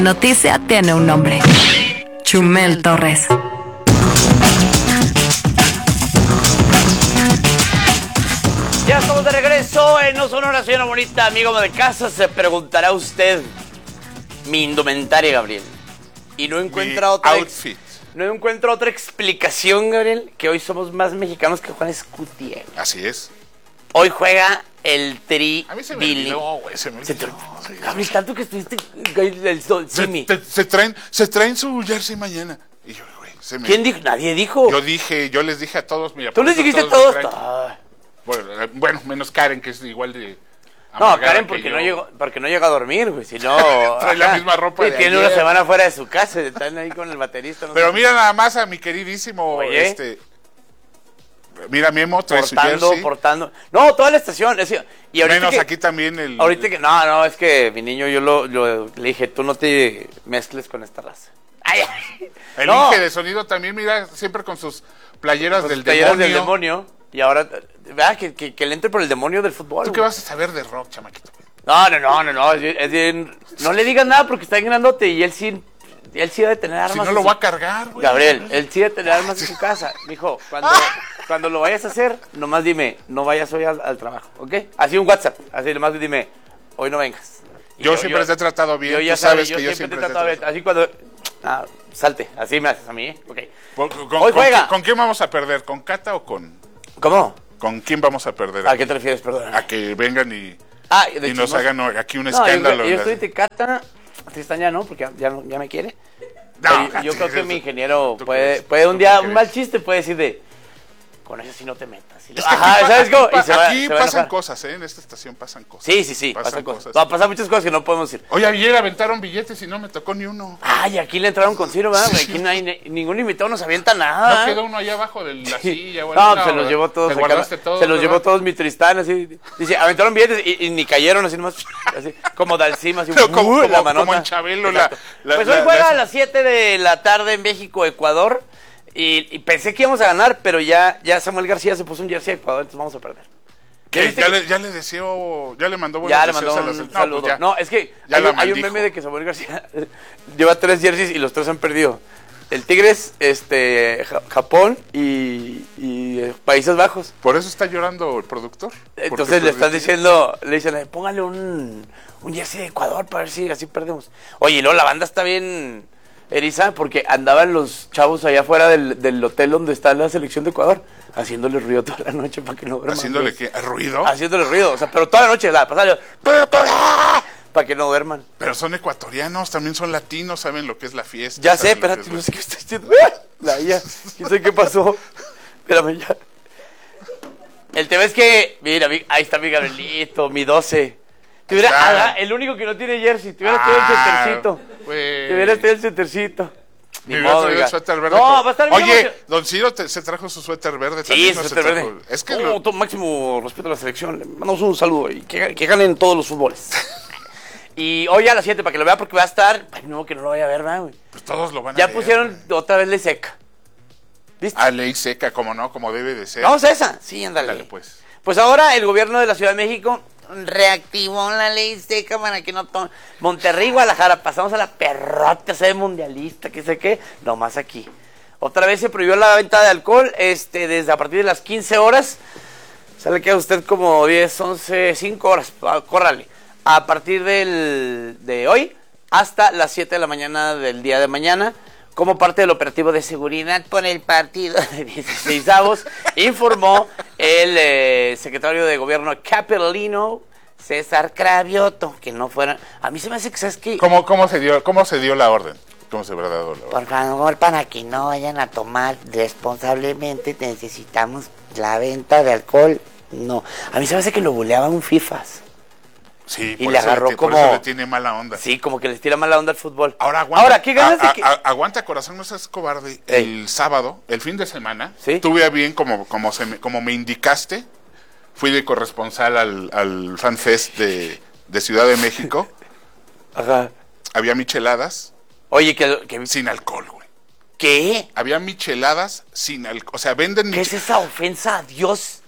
Noticia tiene un nombre. Chumel Torres. Ya estamos de regreso en No Sonora, señora bonita, amigo de casa. Se preguntará usted mi indumentaria, Gabriel. Y no encuentra otra outfit. No encuentro otra explicación, Gabriel, que hoy somos más mexicanos que Juan Escutia. Así es. Hoy juega el Tri. A mí se me Billy. olvidó, güey. Se me olvidó. Gabriel, tanto que estuviste el Simi. Se traen su jersey mañana. Y yo, güey, ¿Quién dijo? Nadie dijo. Yo les dije a todos, mira. ¿Tú les dijiste a todos? Bueno, menos Karen, que es igual de... No, Karen porque no llega a dormir, güey. Si no... Trae la misma ropa de tiene ayer. una semana fuera de su casa. Están ahí con el baterista. Pero mira nada más a mi queridísimo... Oye. Mira, Memo trae su jersey. Portando. No, toda la estación. Y menos aquí también el... Ahorita que... No, es que mi niño yo le dije, tú no te mezcles con esta raza. Ay, el Inge de sonido también, mira, siempre con sus playeras del demonio. Y ahora, ¿verdad? Que le entre por el demonio del fútbol. ¿Tú qué vas a saber de rock, chamaquito? No. Es bien, no le digas nada porque está en grandote y él sí ha de tener armas. Si no lo va a cargar, güey. Gabriel, él sí ha de tener armas en su casa. Mijo, cuando lo vayas a hacer, nomás dime, no vayas hoy al trabajo, ¿ok? Así un WhatsApp, así nomás dime, hoy no vengas. Yo siempre te he tratado bien, tú sabes que yo siempre te he tratado bien. Así cuando... salte, así me haces a mí, ¿eh? Ok. Hoy juega. ¿Con quién vamos a perder? ¿Con Cata o con...? ¿Cómo? ¿Con quién vamos a perder? ¿A qué te refieres, perdón? A que vengan y nos hagan aquí un Yo escándalo. estoy de Cata, Tristán ya no, porque ya me quiere. No, yo creo que mi ingeniero puede un día, un mal chiste puede decir de... Con eso sí no te metas. ¿Sabes cómo? Aquí pasan cosas, ¿eh? En esta estación pasan cosas. Sí, pasan cosas. Va a pasar muchas cosas que no podemos decir. Oye, ayer aventaron billetes y no me tocó ni uno. Ay, aquí le entraron con Ciro, ¿verdad? Aquí no hay ningún invitado, nos avienta nada. No quedó uno allá abajo de la silla. No, se los llevó todos. Se los llevó todos mi Tristán, así. Dice, aventaron billetes y ni cayeron así nomás. Así, como Dalcima, así. Como en Chabelo. Pues hoy juega a las 7 de la tarde en México, Ecuador. Y pensé que íbamos a ganar, pero ya Samuel García se puso un jersey a Ecuador, entonces vamos a perder. Ya le deseo, ya le mandó buenos deseos. Ya le mandó un saludo. Pues no, es que hay un meme de que Samuel García lleva 3 jerseys y los 3 han perdido. El Tigres, Japón y Países Bajos. Por eso está llorando el productor. Entonces le están diciendo, le dicen, póngale un jersey de Ecuador para ver si así perdemos. Oye, y luego la banda está bien... eriza, porque andaban los chavos allá afuera del hotel donde está la selección de Ecuador, haciéndole ruido toda la noche para que no duerman. ¿Haciéndole qué? ¿Ruido? Haciéndole ruido, o sea, pero toda la noche, para que no duerman. Pero son ecuatorianos, también son latinos, saben lo que es la fiesta. Ya sé, espérate, no sé qué estoy diciendo. ¿Quién sabe qué pasó? Espérame ya. El tema es que, mira, ahí está mi Gabrielito, mi 12. El único que no tiene jersey, te hubiera tenido el centercito. Te hubiera tenido el centercito. Ni modo, el suéter verde. No, va a estar bien. Oye, don Ciro se trajo su suéter verde también. Sí, suéter verde. Es que máximo respeto a la selección. Le mandamos un saludo y que ganen todos los fútboles. Y hoy a las 7 para que lo vea porque va a estar. Ay, no, que no lo vaya a ver, ¿verdad, güey? Pues todos lo van a ver. Ya ver. pusieron otra vez ley seca. ¿Viste? Ley seca, como no, como debe de ser. Vamos a esa. Sí, ándale. Pues ahora el gobierno de la Ciudad de México reactivó la ley seca para que no tome. Monterrey, Guadalajara, pasamos a la perrota, sede mundialista, que sé qué, nomás aquí. Otra vez se prohibió la venta de alcohol, desde a partir de las 15 horas, sale que a usted como 10, 11, 5 horas, córrale. A partir de hoy hasta las 7 de la mañana del día de mañana, como parte del operativo de seguridad por el partido de 16avos, informó el secretario de gobierno capitalino, César Cravioto, que no fueran... A mí se me hace que, ¿sabes qué? ¿Cómo se dio la orden? ¿Cómo se habrá dado la orden? Por favor, para que no vayan a tomar responsablemente, necesitamos la venta de alcohol. No, a mí se me hace que lo buleaban un FIFAs. Sí, y le agarró por eso le tiene mala onda. Sí, como que les tira mala onda al fútbol. Ahora, ¿qué ganas de que...? Aguanta, corazón, no seas cobarde. El sábado, el fin de semana, ¿sí? Tuve a bien, como me indicaste, fui de corresponsal al Fan Fest de Ciudad de México. Ajá. Había micheladas. Oye, que sin alcohol, güey. ¿Qué? Había micheladas sin alcohol. O sea, venden ¿Qué es esa ofensa a Dios?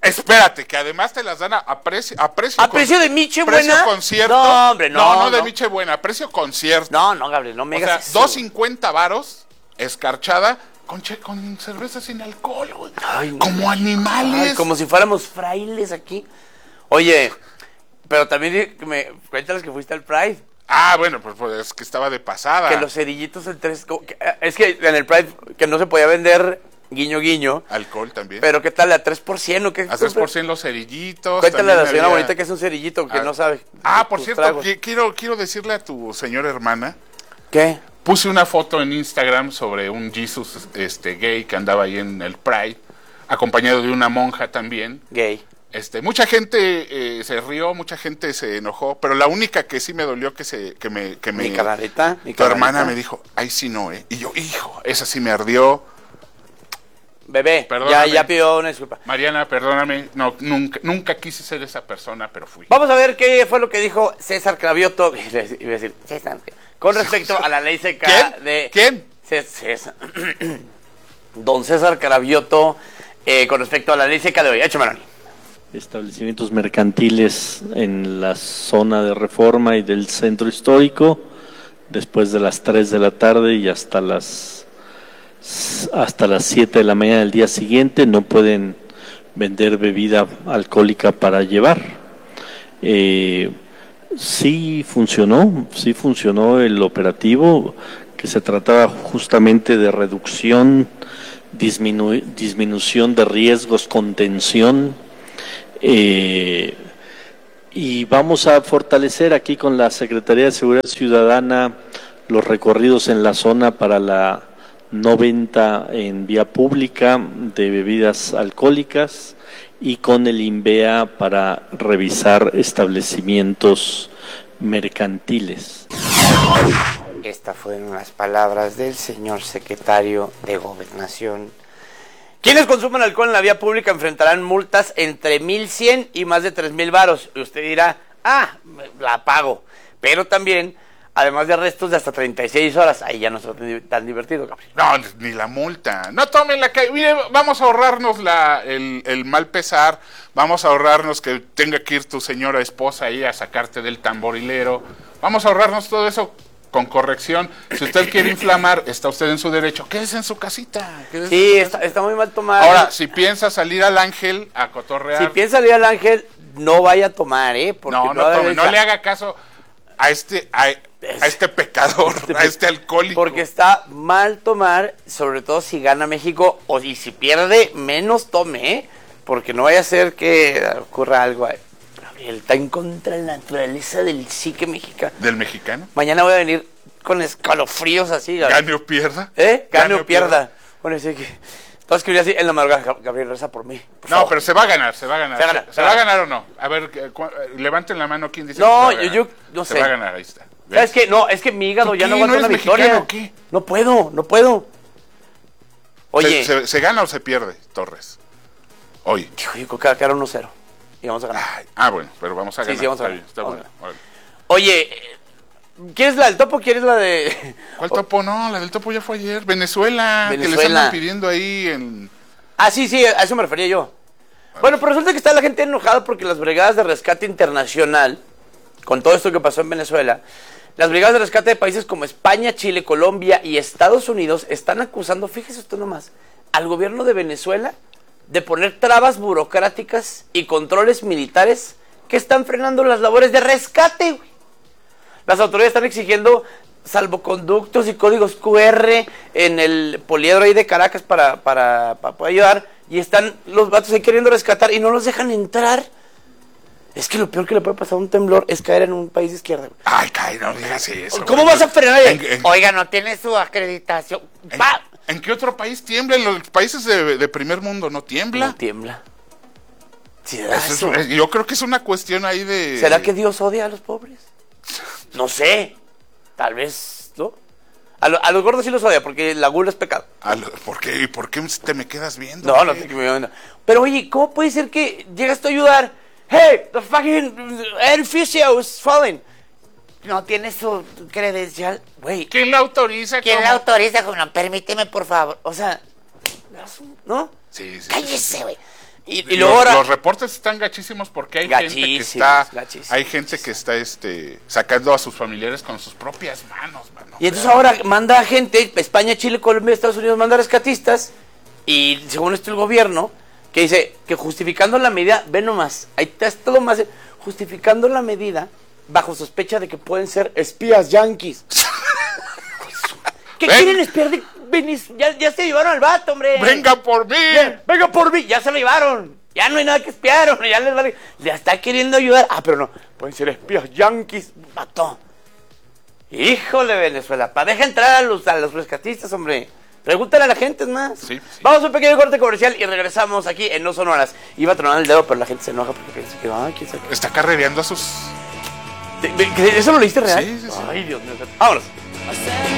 Espérate, que además te las dan a precio. ¿A precio de Miche precio Buena? concierto? No, hombre, No, de Miche Buena, a precio concierto. No, Gabriel, no me O sea, hagas eso. 2.50 varos, escarchada, con cerveza sin alcohol, güey. Ay, no. Como animales. Ay, como si fuéramos frailes aquí. Oye, pero también cuéntales que fuiste al Pride. Ah, bueno, pues es que estaba de pasada. Que los cerillitos en tres... Es que en el Pride que no se podía vender guiño guiño. Alcohol también. Pero ¿qué tal? ¿A 3%? ¿Qué? A 3% los cerillitos. Cuéntale a la también señora había- bonita que es un cerillito que no sabe. Por tus cierto, tragos. quiero decirle a tu señora hermana, ¿Qué? puse una foto en Instagram sobre un Jesus gay que andaba ahí en el Pride, acompañado de una monja también. Gay. Mucha gente se rió, mucha gente se enojó, pero la única que sí me dolió Mi carnalita. tu hermana me dijo, ay sí no, y yo, hijo, esa sí me ardió. Bebé, Perdóname. ya pidió una disculpa. Mariana, perdóname, no, nunca quise ser esa persona, pero fui. Vamos a ver qué fue lo que dijo César Cravioto. Iba a decir César. Con respecto a la ley seca ¿Quién? de... ¿Quién? César. Don César Cravioto, con respecto a la ley seca de hoy. Échame, Establecimientos mercantiles en la zona de Reforma y del centro histórico, después de las 3 de la tarde y hasta las 7 de la mañana del día siguiente, no pueden vender bebida alcohólica para llevar. Sí funcionó el operativo, que se trataba justamente de reducción, disminución de riesgos, contención. Y vamos a fortalecer aquí con la Secretaría de Seguridad Ciudadana los recorridos en la zona para la no venta en vía pública de bebidas alcohólicas y con el INVEA para revisar establecimientos mercantiles. Estas fueron las palabras del señor secretario de Gobernación. Quienes consumen alcohol en la vía pública enfrentarán multas entre 1,100 y más de 3,000 varos. Y usted dirá, la pago. Pero también, además de arrestos de hasta 36 horas. Ahí ya no está tan divertido, Gabriel. No, ni la multa. No tomen la calle. Mire, vamos a ahorrarnos el mal pesar. Vamos a ahorrarnos que tenga que ir tu señora esposa ahí a sacarte del tamborilero. Vamos a ahorrarnos todo eso con corrección. Si usted quiere inflamar, está usted en su derecho. Quédese en su casita. Sí, está muy mal tomar. Ahora, si piensa salir al Ángel a cotorrear. Si piensa salir al Ángel, no vaya a tomar, porque no tome, no le haga caso a este pecador, a este alcohólico. Porque está mal tomar, sobre todo si gana México, y si pierde, menos tome, porque no vaya a ser que ocurra algo. Gabriel, está en contra de la naturaleza del psique mexicano. ¿Del mexicano? Mañana voy a venir con escalofríos así. ¿Gane o pierda? Gane o pierda. Bueno, sí que... Todos escribí así en la madrugada, Gabriel, reza por mí. Por no, favor. pero se va a ganar. ¿Se va a ganar o no? A ver, levanten la mano, ¿quién dice no, que se va a yo ganar? no sé. Se va a ganar, ahí está. ¿Sabes qué? No, es que mi hígado ya no aguanta una victoria. ¿O qué? No puedo. Oye. ¿Se gana o se pierde, Torres? Hoy. Yo creo que va a quedar 1-0. Y vamos a ganar. Bueno, pero vamos a ganar. Sí, vamos a ganar. Está bueno. Oye, ¿quieres la del topo o quieres la de...? ¿Cuál topo? No, la del topo ya fue ayer. Venezuela. Que les andan pidiendo ahí en... Sí, a eso me refería yo. Bueno, pero resulta que está la gente enojada porque las brigadas de rescate internacional, con todo esto que pasó en Venezuela, las brigadas de rescate de países como España, Chile, Colombia y Estados Unidos están acusando, fíjese usted nomás, al gobierno de Venezuela de poner trabas burocráticas y controles militares que están frenando las labores de rescate, güey. Las autoridades están exigiendo salvoconductos y códigos QR en el poliedro ahí de Caracas para poder ayudar, y están los vatos ahí queriendo rescatar y no los dejan entrar. Es que lo peor que le puede pasar a un temblor es caer en un país de izquierda. Ay, no digas eso. ¿Cómo vas a frenar ahí? Oiga, no tiene su acreditación. ¿En qué otro país tiembla? En los países de primer mundo no tiembla. No tiembla. Sí, yo creo que es una cuestión ahí de... ¿Será que Dios odia a los pobres? No sé. Tal vez, ¿no? A los gordos sí los odia porque la gula es pecado. ¿Por qué? ¿Y por qué te me quedas viendo? No te me viendo. Pero oye, ¿cómo puede ser que llegas tú a ayudar? Hey, the fucking edificio is falling. No tiene su credencial. Güey. ¿Quién la autoriza? ¿Quién la autoriza? No, permíteme, por favor. O sea, ¿no? Sí. Cállese, güey. Y luego ahora... Los reportes están gachísimos porque hay gente que está sacando a sus familiares con sus propias manos, mano. Y entonces ahora manda gente, España, Chile, Colombia, Estados Unidos, manda rescatistas, y según esto el gobierno, que dice que justificando la medida, ve nomás, ahí está todo más, justificando la medida bajo sospecha de que pueden ser espías yanquis. ¿Qué quieren espiar de ya se llevaron al vato, hombre? ¡Venga por mí! ¡Venga por mí! Ya se lo llevaron. Ya no hay nada que espiar, hombre. Ya les vale. Le está queriendo ayudar. Ah, pero no. Pueden ser espías yanquis, vato. Híjole, Venezuela. Deja entrar a los rescatistas, hombre. Pregúntale a la gente, es más. Sí. Vamos a un pequeño corte comercial y regresamos aquí en No Son Horas. Iba a tronar el dedo, pero la gente se enoja porque piensa que... Ay, ¿quién sabe? Está carrereando a sus... ¿Eso lo leíste real? Sí. Ay, Dios mío. Vámonos.